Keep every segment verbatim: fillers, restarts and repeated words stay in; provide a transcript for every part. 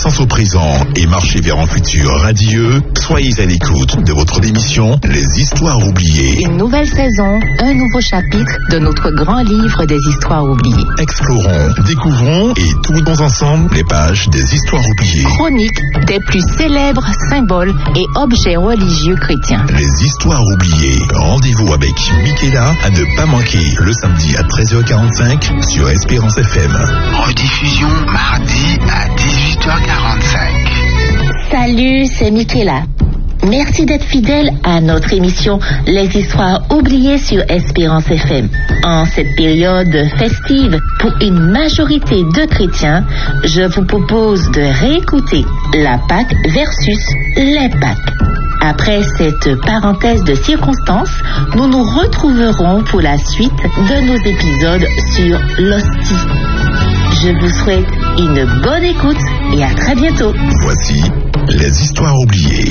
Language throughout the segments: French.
connaissance au présent et marcher vers un futur radieux, soyez à l'écoute de votre émission Les Histoires oubliées. Une nouvelle saison, un nouveau chapitre de notre grand livre des histoires oubliées. Explorons, découvrons et tournons ensemble les pages des histoires oubliées. Chronique des plus célèbres symboles et objets religieux chrétiens. Les Histoires oubliées. Rendez-vous avec Michaela à ne pas manquer le samedi à treize heures quarante-cinq sur Espérance F M. Rediffusion mardi à dix-huit heures quarante-cinq. Salut, c'est Michaela. Merci d'être fidèle à notre émission Les Histoires oubliées sur Espérance F M. En cette période festive, pour une majorité de chrétiens, je vous propose de réécouter la Pâque versus les Pâques. Après cette parenthèse de circonstances, nous nous retrouverons pour la suite de nos épisodes sur l'hostie. Je vous souhaite une bonne écoute et à très bientôt. Voici Les Histoires oubliées.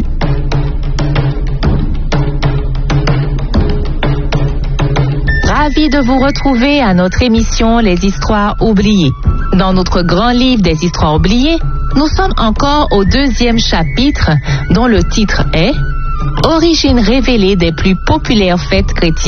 Ravi de vous retrouver à notre émission Les Histoires oubliées. Dans notre grand livre des Histoires oubliées, nous sommes encore au deuxième chapitre dont le titre est « Origine révélée des plus populaires fêtes chrétiennes ».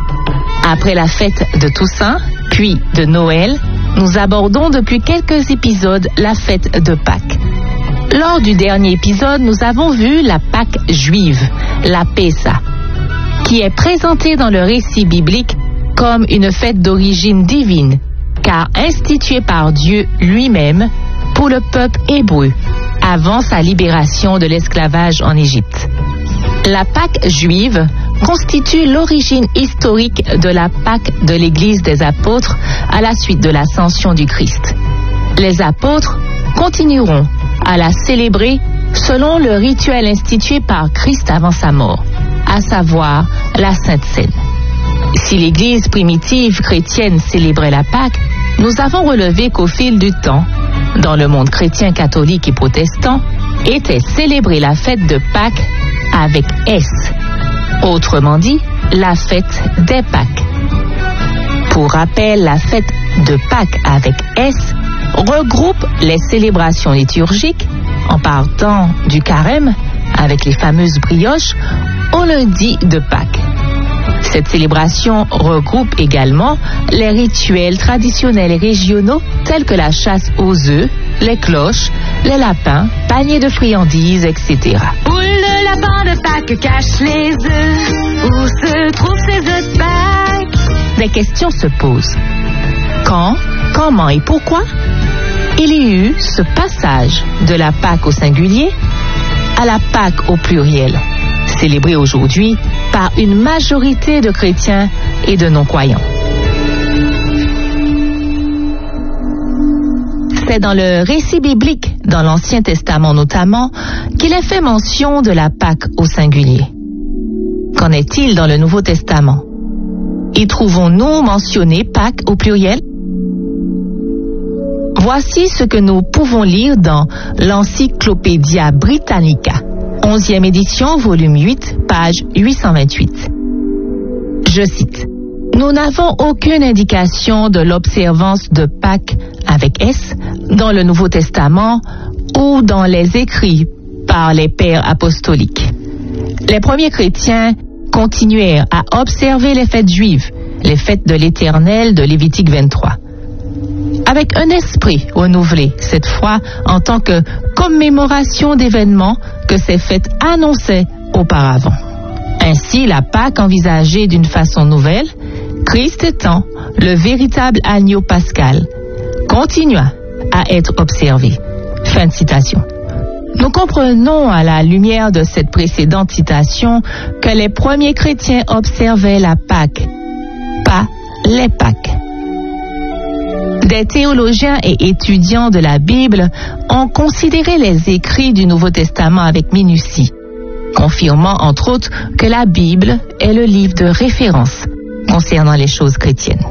Après la fête de Toussaint, puis de Noël, nous abordons depuis quelques épisodes la fête de Pâques. Lors du dernier épisode, nous avons vu la Pâque juive, la Pessa, qui est présentée dans le récit biblique comme une fête d'origine divine, car instituée par Dieu lui-même pour le peuple hébreu, avant sa libération de l'esclavage en Égypte. La Pâque juive constitue l'origine historique de la Pâque de l'Église des apôtres à la suite de l'ascension du Christ. Les apôtres continueront à la célébrer selon le rituel institué par Christ avant sa mort, à savoir la Sainte Seine. Si l'Église primitive chrétienne célébrait la Pâque, nous avons relevé qu'au fil du temps, dans le monde chrétien catholique et protestant, était célébrée la fête de Pâques avec S, autrement dit, la fête des Pâques. Pour rappel, la fête de Pâques avec S regroupe les célébrations liturgiques en partant du carême avec les fameuses brioches au lundi de Pâques. Cette célébration regroupe également les rituels traditionnels et régionaux tels que la chasse aux œufs, les cloches, les lapins, paniers de friandises, et cetera. Où le lapin de Pâques cache les œufs? Où se trouvent ces œufs de Pâques? Des questions se posent. Quand, comment et pourquoi il y eut ce passage de la Pâque au singulier à la Pâque au pluriel, célébrée aujourd'hui par une majorité de chrétiens et de non-croyants. C'est dans le récit biblique, dans l'Ancien Testament notamment, qu'il est fait mention de la Pâque au singulier. Qu'en est-il dans le Nouveau Testament? Y trouvons-nous mentionné Pâques au pluriel? Voici ce que nous pouvons lire dans l'Encyclopædia Britannica, onzième édition, volume huit, page huit cent vingt-huit. Je cite: « Nous n'avons aucune indication de l'observance de Pâques avec S dans le Nouveau Testament ou dans les écrits par les pères apostoliques. Les premiers chrétiens continuèrent à observer les fêtes juives, les fêtes de l'Éternel de Lévitique vingt-trois, avec un esprit renouvelé, cette fois en tant que commémoration d'événements que ces fêtes annonçaient auparavant. Ainsi, la Pâque envisagée d'une façon nouvelle, Christ étant le véritable agneau pascal, continua à être observée. » Fin de citation. Nous comprenons à la lumière de cette précédente citation que les premiers chrétiens observaient la Pâque, pas les Pâques. Des théologiens et étudiants de la Bible ont considéré les écrits du Nouveau Testament avec minutie, confirmant entre autres que la Bible est le livre de référence concernant les choses chrétiennes.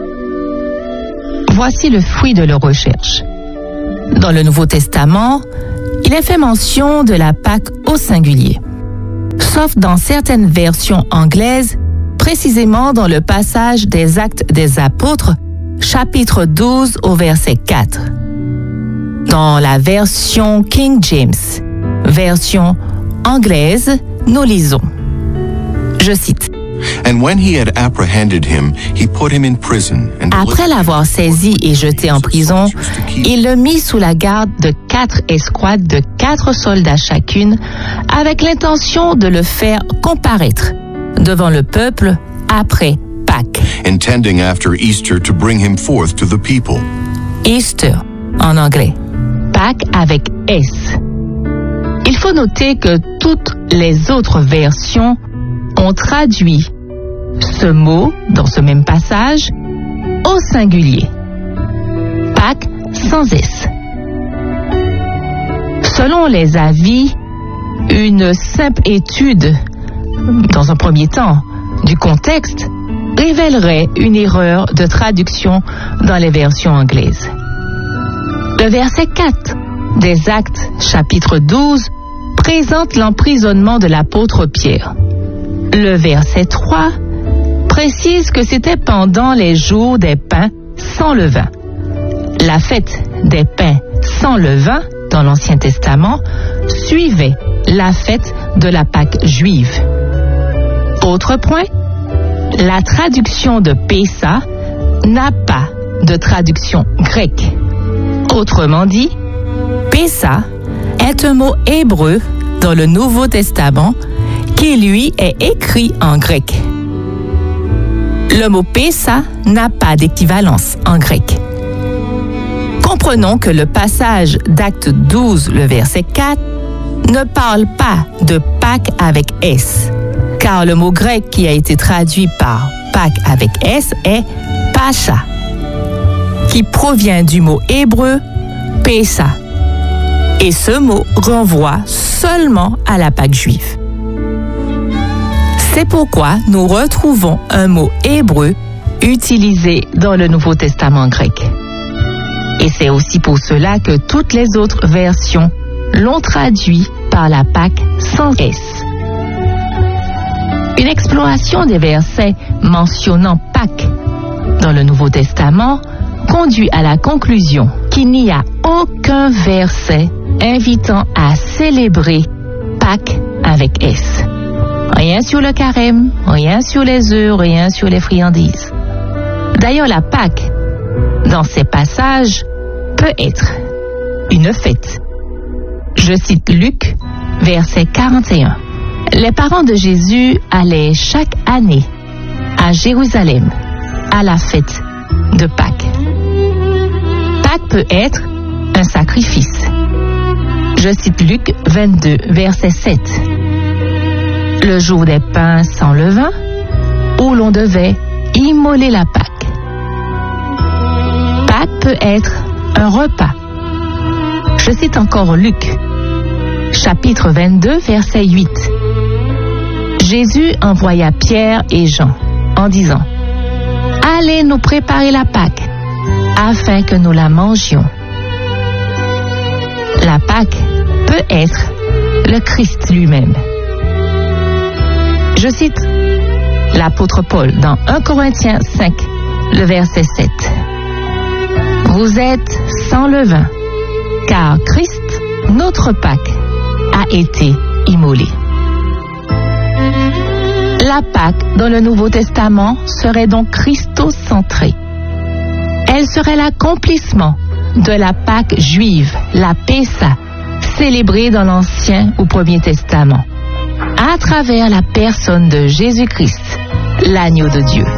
Voici le fruit de leurs recherches. Dans le Nouveau Testament, il est fait mention de la Pâque au singulier, sauf dans certaines versions anglaises, précisément dans le passage des Actes des Apôtres, chapitre douze au verset quatre. Dans la version King James, version anglaise, nous lisons. Je cite. And when he had apprehended him, he put him in prison. And Après l'avoir saisi et jeté en prison, il le mit sous la garde de quatre escouades de quatre soldats chacune, avec l'intention de le faire comparaître devant le peuple après Pâques. intending after Easter to bring him forth to the people. Easter en anglais. Pâques avec S. Il faut noter que toutes les autres versions ont traduit ce mot dans ce même passage au singulier. Pâques sans S. Selon les avis, une simple étude, dans un premier temps, du contexte révélerait une erreur de traduction dans les versions anglaises. Le verset quatre des Actes, chapitre douze, présente l'emprisonnement de l'apôtre Pierre. Le verset trois précise que c'était pendant les jours des pains sans levain. La fête des pains sans levain dans l'Ancien Testament suivait la fête de la Pâque juive. Autre point, la traduction de Pessa n'a pas de traduction grecque. Autrement dit, Pessa est un mot hébreu dans le Nouveau Testament qui, lui, est écrit en grec. Le mot Pessa n'a pas d'équivalence en grec. Comprenons que le passage d'Acte douze, le verset quatre, ne parle pas de Pâques avec S, car le mot grec qui a été traduit par Pâques avec S est Pascha, qui provient du mot hébreu Pessa. Et ce mot renvoie seulement à la Pâque juive. C'est pourquoi nous retrouvons un mot hébreu utilisé dans le Nouveau Testament grec. Et c'est aussi pour cela que toutes les autres versions l'ont traduit par la Pâque sans S. Une exploration des versets mentionnant Pâques dans le Nouveau Testament conduit à la conclusion qu'il n'y a aucun verset invitant à célébrer Pâques avec S. Rien sur le carême, rien sur les œufs, rien sur les friandises. D'ailleurs, la Pâque, dans ces passages, peut être une fête. Je cite Luc, verset quarante et un. Les parents de Jésus allaient chaque année à Jérusalem à la fête de Pâques. Pâques peut être un sacrifice. Je cite Luc vingt-deux, verset sept. Le jour des pains sans levain, où l'on devait immoler la Pâque. Pâques peut être un repas. Je cite encore Luc, chapitre vingt-deux, verset huit. Jésus envoya Pierre et Jean en disant: « Allez nous préparer la Pâque, afin que nous la mangions. » La Pâque peut être le Christ lui-même. Je cite l'apôtre Paul dans un Corinthiens cinq, le verset sept. « Vous êtes sans levain, car Christ, notre Pâque, a été immolé. » La Pâque dans le Nouveau Testament serait donc christocentrée. Elle serait l'accomplissement de la Pâque juive, la Pessa, célébrée dans l'Ancien ou Premier Testament, à travers la personne de Jésus-Christ, l'agneau de Dieu.